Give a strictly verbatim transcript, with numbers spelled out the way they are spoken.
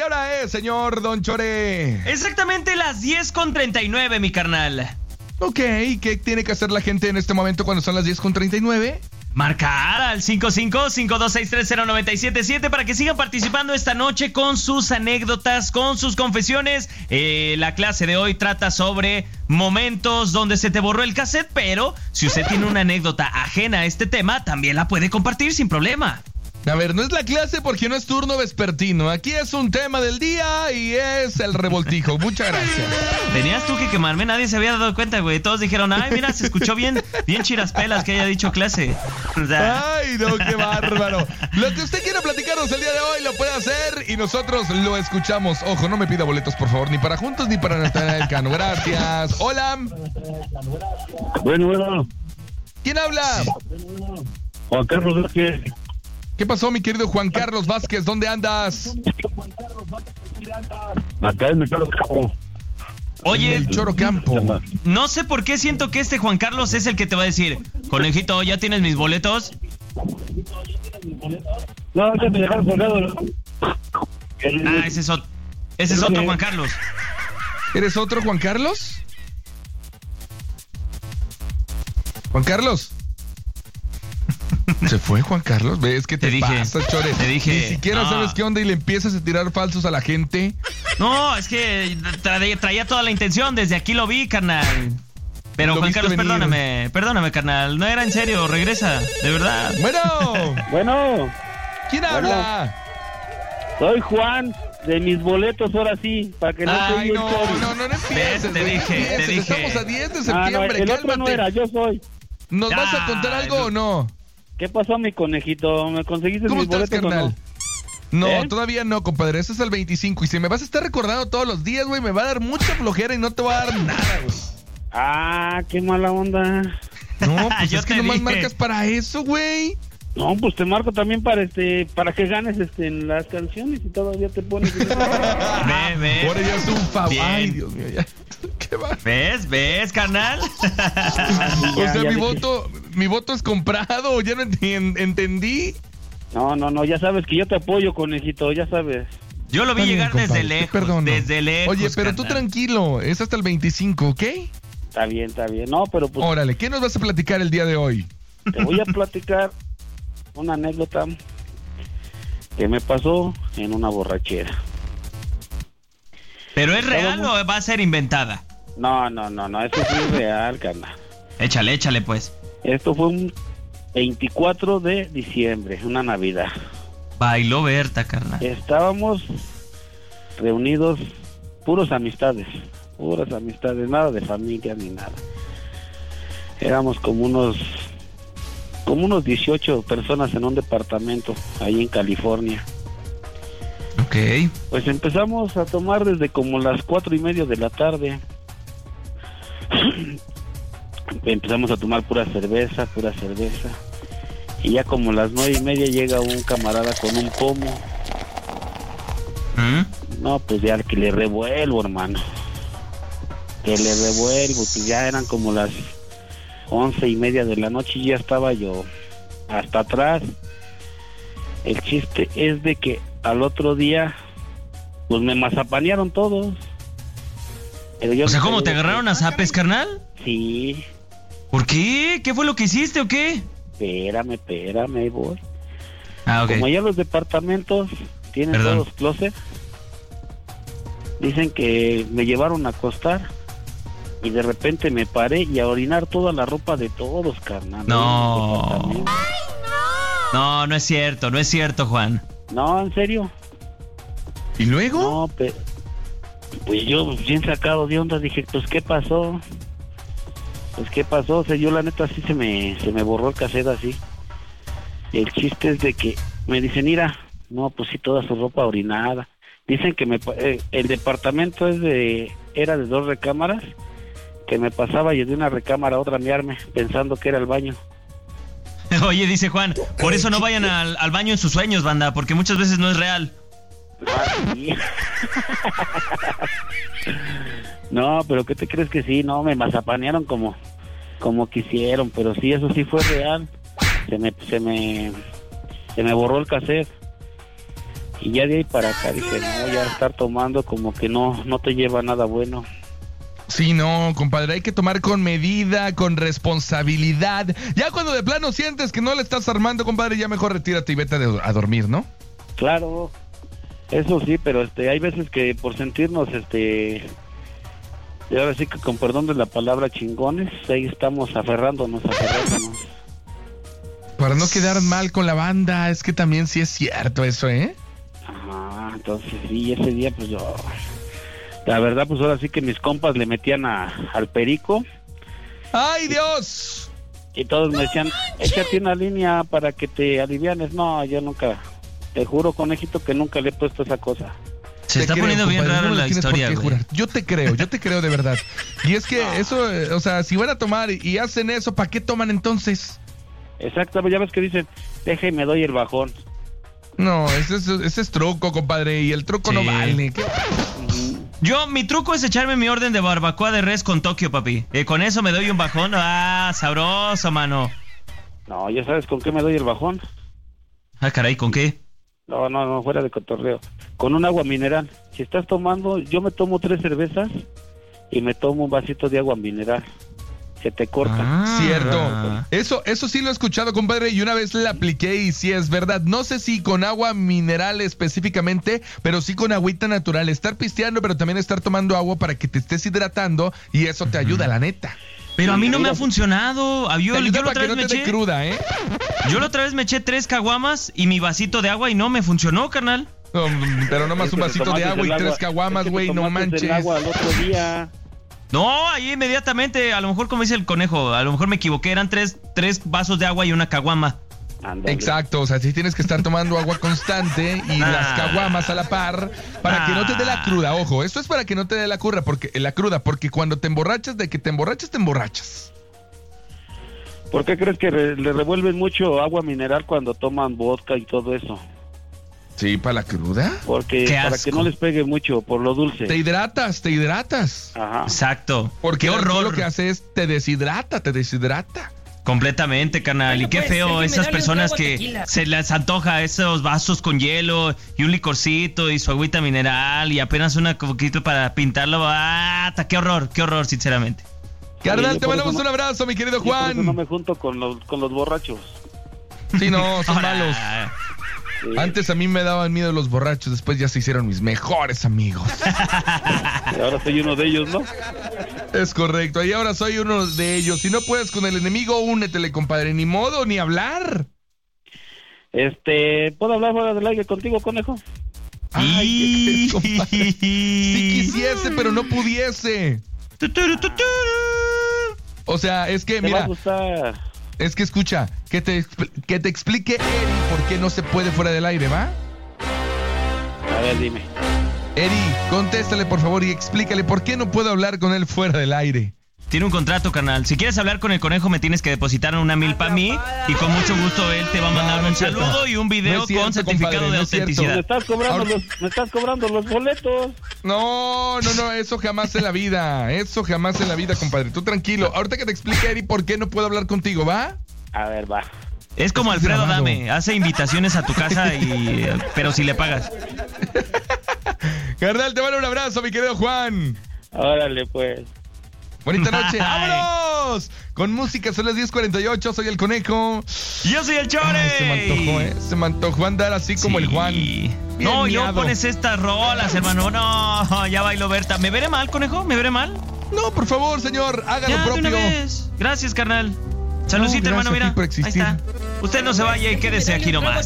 ¿Qué hora es, señor Don Chore? Exactamente las diez con treinta y nueve, mi carnal. Ok, ¿qué tiene que hacer la gente en este momento cuando son las diez con treinta y nueve? Marcar al cinco cinco, cinco dos seis tres, cero nueve siete siete para que sigan participando esta noche con sus anécdotas, con sus confesiones. Eh, la clase de hoy trata sobre momentos donde se te borró el cassette, pero si usted tiene una anécdota ajena a este tema, también la puede compartir sin problema. A ver, no es la clase porque no es turno vespertino. Aquí es un tema del día y es el revoltijo. Muchas gracias. Tenías tú que quemarme, nadie se había dado cuenta, güey. Todos dijeron, ay, mira, se escuchó bien, bien chiraspelas que haya dicho clase. O sea... Ay, no, qué bárbaro. Lo que usted quiera platicarnos el día de hoy lo puede hacer y nosotros lo escuchamos. Ojo, no me pida boletos, por favor, ni para Juntos ni para Natanael Cano. Gracias. Hola. Bueno, bueno. ¿Quién habla? Juan Carlos Vázquez. ¿Qué pasó, mi querido Juan Carlos Vázquez? ¿Dónde andas? Acá en el Choro Campo. Oye, el Choro Campo. No sé por qué siento que este Juan Carlos es el que te va a decir, conejito, ¿ya tienes mis boletos? No, ya me dejaron colgado. Ah, ese es, otro, ese es otro Juan Carlos. ¿Eres otro Juan Carlos? Juan Carlos. ¿Se fue Juan Carlos? ¿Ves qué te, te dije, pasa, Chore? Te dije. Ni siquiera no. sabes qué onda y le empiezas a tirar falsos a la gente. No, es que tra- traía toda la intención. Desde aquí lo vi, carnal. Pero Juan Carlos, venir. perdóname. Perdóname, carnal. No era en serio. Regresa. De verdad. Bueno. Bueno. ¿Quién bueno. habla? Soy Juan. De mis boletos, ahora sí, para que no Ay, se no, no, no, no empieces. Te dije, no empieces. te dije. Estamos a diez de septiembre, ah, no, el cálmate. otro no era, yo soy. ¿Nos ya, vas a contar algo no. o no? ¿Qué pasó, mi conejito? ¿Me conseguiste ¿Cómo mis estás, boletos carnal? o no? No, ¿Eh? todavía no, compadre. Este es el veinticinco. Y si me vas a estar recordando todos los días, güey, me va a dar mucha flojera y no te va a dar nada, güey. Ah, qué mala onda. No, pues Yo es que te nomás dije. marcas para eso, güey. No, pues te marco también para este, para que ganes este en las canciones y todavía te pones. Ve, ve. Ahora ya es un favor. Bien. Ay, Dios mío, ya. ¿Qué va? ¿Ves? ¿Ves, carnal? Ah, sí, o ya, sea, ya mi dije. voto, mi voto es comprado, ya no ent- entendí. No, no, no, ya sabes que yo te apoyo, conejito, ya sabes. Yo lo vi Está bien, llegar compadre, desde te lejos. perdono. Desde lejos. Oye, pero tú carnal. tranquilo, es hasta el veinticinco, ¿ok? Está bien, está bien. No, pero pues Órale, ¿qué nos vas a platicar el día de hoy? te voy a platicar una anécdota que me pasó en una borrachera. ¿Pero es real Estábamos- o va a ser inventada? No, no, no, no, eso sí es real, carnal. Échale, échale, pues. Esto fue un veinticuatro de diciembre, una Navidad. Bailó Berta, carnal. Estábamos reunidos, puros amistades, puras amistades, nada de familia ni nada. Éramos como unos, como unos dieciocho personas en un departamento ahí en California. Ok. Pues empezamos a tomar desde como las cuatro y media de la tarde. Empezamos a tomar pura cerveza, pura cerveza. Y ya como las nueve y media llega un camarada con un pomo. ¿Mm? No, pues ya que le revuelvo, hermano. Que le revuelvo, pues ya eran como las once y media de la noche y ya estaba yo hasta atrás. El chiste es de que al otro día, pues me mazapanearon todos. Pero yo O sea, no ¿cómo sabía te de agarraron qué. a zapes, carnal? Sí, ¿Por qué? ¿Qué fue lo que hiciste o qué? espérame, espérame, ahí voy. Ah, ok. Como allá los departamentos tienen Perdón. todos closet, dicen que me llevaron a acostar y de repente me paré y a orinar toda la ropa de todos, carnal. No. No, no es cierto, no es cierto, Juan. No, en serio. ¿Y luego? No, pero pues yo bien sacado de onda dije, pues ¿qué pasó? Pues ¿qué pasó? O sea, yo la neta sí se me se me borró el cassette así. El chiste es de que me dicen, mira, no, pues sí, toda su ropa orinada. Dicen que me eh, el departamento es de era de dos recámaras, que me pasaba yo de una recámara a otra a mearme, pensando que era el baño. Oye, dice Juan, por eso no vayan al, al baño en sus sueños, banda, porque muchas veces no es real. Ah, sí. No, pero ¿qué te crees que sí? No, me mazapanearon como como quisieron, pero sí, eso sí fue real. Se me se me se me borró el cassette. Y ya de ahí para acá dije, no, ya estar tomando como que no, no te lleva a nada bueno. Sí, no, compadre, hay que tomar con medida, con responsabilidad. Ya cuando de plano sientes que no le estás armando, compadre, ya mejor retírate y vete a dormir, ¿no? Claro, eso sí, pero este, hay veces que por sentirnos, este, y ahora sí que con perdón de la palabra chingones, ahí estamos aferrándonos, aferrándonos. Para no quedar mal con la banda, es que también sí es cierto eso, ¿eh? Ajá, entonces sí, ese día pues yo, la verdad pues ahora sí que mis compas le metían a, al perico. ¡Ay, Dios! Y todos me decían, échate una línea para que te alivianes. No, yo nunca, te juro, conejito, que nunca le he puesto esa cosa. Se Te está creo, poniendo bien compadre, rara no me la tienes por historia, qué güey. jurar. Yo te creo, yo te creo de verdad. Y es que eso, eh, o sea, si van a tomar y, y hacen eso, ¿para qué toman entonces? Exacto, ya ves que dicen, deja y me doy el bajón. No, ese es, ese es truco, compadre, y el truco Sí. no vale. ¿Qué? Yo, mi truco es echarme mi orden de barbacoa de res con Tokio, papi. Eh, con eso me doy un bajón. Ah, sabroso, mano. No, ya sabes con qué me doy el bajón. Ah, caray, ¿con qué? No, no, no, fuera de cotorreo. Con un agua mineral. Si estás tomando, yo me tomo tres cervezas y me tomo un vasito de agua mineral. Se te corta. Ah. Cierto. Eso, eso sí lo he escuchado, compadre, y una vez la apliqué y sí es verdad. No sé si con agua mineral específicamente, pero sí con agüita natural. Estar pisteando, pero también estar tomando agua para que te estés hidratando y eso te ayuda, la neta. Pero a mí no me Mira, ha funcionado. Ah, Yo, Te ayuda yo la para otra que vez no me te dé eché, cruda, ¿eh? yo la otra vez me eché tres caguamas y mi vasito de agua y no me funcionó, carnal. No, pero nomás Es un que te vasito de tomaste agua el y agua- tres caguamas, es que te güey, no tomaste manches. el agua al otro día. No, ahí inmediatamente, a lo mejor como dice el conejo, a lo mejor me equivoqué, eran tres, tres vasos de agua y una caguama. Ándale. Exacto, o sea, sí tienes que estar tomando agua constante y Ah. las caguamas a la par para que no te dé la cruda. Ojo, esto es para que no te dé la cruda, porque la cruda, porque cuando te emborrachas, de que te emborrachas, te emborrachas. ¿Por qué crees que re- le revuelven mucho agua mineral cuando toman vodka y todo eso? Sí, para la cruda. Porque Qué para asco. que no les pegue mucho por lo dulce. Te hidratas, te hidratas. Ajá. Exacto. Porque qué el alcohol horror. lo que hace es te deshidrata, te deshidrata. Completamente, carnal. Y qué pues, feo déjeme esas darle un personas trago a que tequila. se les antoja esos vasos con hielo y un licorcito y su agüita mineral y apenas una poquito para pintarlo. ¡Ah! Qué horror, qué horror, sinceramente. Carnal, yo te por mandamos eso no- un abrazo, mi querido Yo por eso no Juan. me junto con los, con los borrachos. Sí, no, son Ahora, malos. Sí. Antes a mí me daban miedo los borrachos, después ya se hicieron mis mejores amigos. Y ahora soy uno de ellos, ¿no? Es correcto, y ahora soy uno de ellos. Si no puedes con el enemigo, únetele, compadre. Ni modo, ni hablar. Este, ¿puedo hablar fuera del aire contigo, conejo? Ay, ¿qué crees, compadre? Si quisiese, pero no pudiese. Tuturu, tuturu. O sea, es que, Te va a mira, gustar. es que escucha, que te, expl- que te explique Eri por qué no se puede fuera del aire, ¿va? A ver, dime. Eri, contéstale por favor y explícale por qué no puedo hablar con él fuera del aire. Tiene un contrato, carnal. Si quieres hablar con el conejo, me tienes que depositar una mil para mí y con mucho gusto él te va a mandar No, no un es cierto. saludo y un video No es cierto, con certificado compadre, de no es cierto. Me autenticidad. estás cobrando Ahora- los, me estás cobrando los boletos. No, no, no, eso jamás en la vida. Eso jamás en la vida, compadre. Tú tranquilo. Ahorita que te explique, Eri, por qué no puedo hablar contigo, ¿va? A ver, va. Es como Esto es Alfredo grabado. Dame, hace invitaciones a tu casa y pero si le pagas. Carnal, te mando un abrazo, mi querido Juan. Órale, pues. Bonita noche. Bye. ¡Vámonos! Con música, son las diez cuarenta y ocho. Soy el conejo. Yo soy el Chore. Ay, se me antojó, ¿eh? Se me antojó andar así como el Juan. Bien No, y luego miado. pones estas rolas, hermano. No, ya bailó Berta. ¿Me veré mal, conejo? ¿Me veré mal? No, por favor, señor, haga Ya, lo de una propio. vez. Gracias, carnal. Saludcita, No, hermano, gracias a mira. ti por Ahí existir. está. Usted no se vaya y quédese aquí nomás.